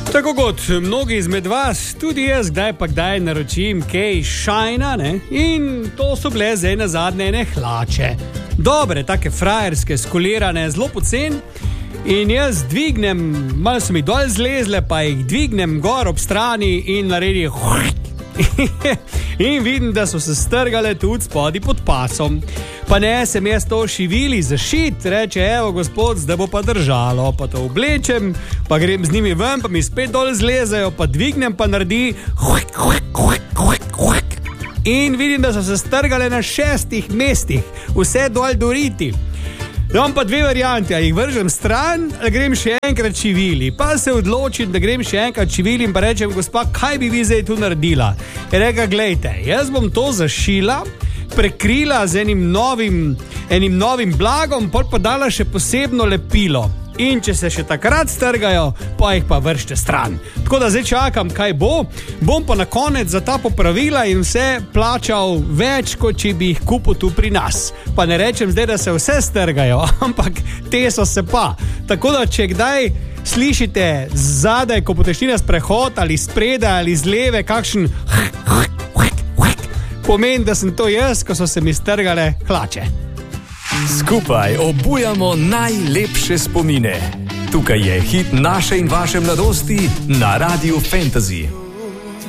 Tako kot mnogi izmed vas, tudi jaz kdaj pa kdaj naročim kaj šajna, ne? In to so bile zdaj na zadnje ene hlače. Dobre, take frajerske, skolirane, zelo pocen. In jaz dvignem, malo so mi dol zlezle, pa jih dvignem gor ob strani in naredim in vidim, da so se strgale tudi spodaj pod pasom. Pa ne, sem jaz to šivili zašit, reče, evo gospod, zdaj bo pa držalo, pa to oblečem, pa grem z njimi ven, pa mi spet dol zlezajo, pa dvignem, pa naredi in vidim, da so se strgale na 6 mestih, vse dol do riti. Imam pa 2 varianti, jih vržem stran, ali grem še enkrat šivili. Pa se odločim, da grem še enkrat šivili in pa rečem, gospa, kaj bi vi zdaj tu naredila? Je reka, glejte, jaz bom to zašila, prekrila z enim novim blagom, pol pa dala še posebno lepilo. In če se še takrat strgajo, pa jih pa vršite stran. Tako da zdaj čakam, kaj bo. Bom pa na konec za ta popravila in vse plačal več, kot če bi jih kupil tu pri nas. Pa ne rečem zdaj, da se vse strgajo, ampak te so se pa. Tako da, če kdaj slišite zadaj, ko boste šli na sprehod ali spredaj ali z leve, kakšen pomeni, da sem to jaz, ko so se mi strgale hlače. Skupaj obujamo najlepše spomine. Tukaj je hit naše in vaše mladosti na Radiu Fantasy.